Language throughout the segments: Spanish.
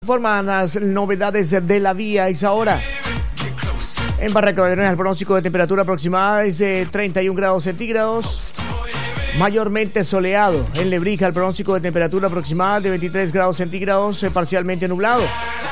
Informan las novedades de la vía a esa hora. En Barrancabermeja el pronóstico de temperatura aproximada es de 31 grados centígrados, mayormente soleado. En Lebrija el pronóstico de temperatura aproximada de 23 grados centígrados, parcialmente nublado.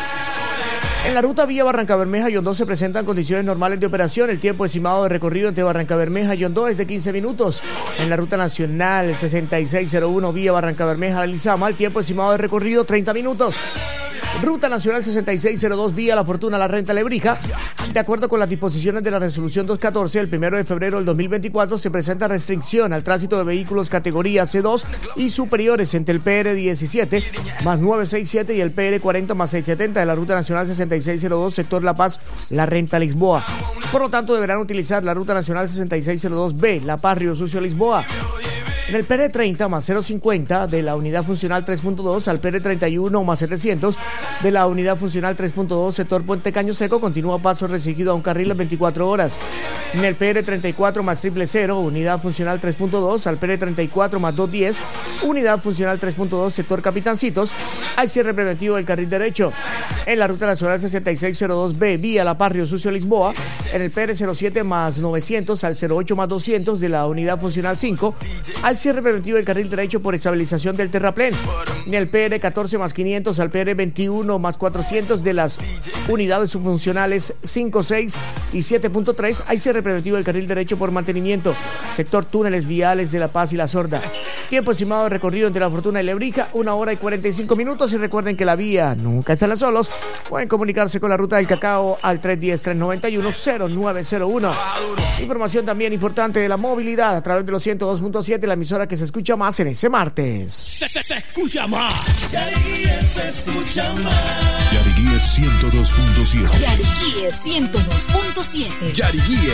En la ruta vía Barrancabermeja y Yondó se presentan condiciones normales de operación. El tiempo estimado de recorrido entre Barrancabermeja y Yondó es de 15 minutos. En la ruta nacional 6601 vía Barrancabermeja a Lizama, el tiempo estimado de recorrido 30 minutos. Ruta Nacional 6602 vía La Fortuna La Renta Lebrija. De acuerdo con las disposiciones de la resolución 214, el 1 de febrero del 2024 se presenta restricción al tránsito de vehículos categoría C2 y superiores entre el PR 17 más 967 y el PR 40 más 670 de la Ruta Nacional 6602 sector La Paz La Renta Lisboa. Por lo tanto, deberán utilizar la Ruta Nacional 6602B La Paz Río Sucio Lisboa. En el PR 30 más 050 de la unidad funcional 3.2 al PR 31 más 700 de la unidad funcional 3.2 sector Puente Caño Seco continúa paso restringido a un carril las 24 horas. En el PR 34 más 000 unidad funcional 3.2 al PR 34 más 210 unidad funcional 3.2 sector Capitancitos hay cierre preventivo del carril derecho. En la Ruta Nacional 6602B vía La Paz Río Sucio Lisboa, en el PR 07 más 900 al 08 más 200 de la unidad funcional 5 hay cierre preventivo del carril derecho por estabilización del terraplén. En el PR 14 más 500 al PR 21 más 400 de las unidades subfuncionales 5, 6 y 7.3 hay cierre preventivo del carril derecho por mantenimiento. Sector túneles viales de La Paz y La Sorda. Tiempo estimado de recorrido entre La Fortuna y Lebrija, 1 hora y 45 minutos. Y recuerden que la vía nunca está solos. Pueden comunicarse con la Ruta del Cacao al 310-391-0901. Información también importante de la movilidad a través de los 102.7, la emisora que se escucha más en ese martes. Se escucha más. Yariguíes se escucha más. Yariguíes 102.7. Yariguíes 102.7. Yariguíes.